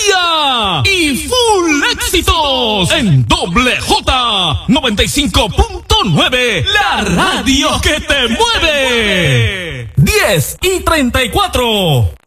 alegría y full éxitos en Doble J 95.9, la radio que te mueve. 10:34.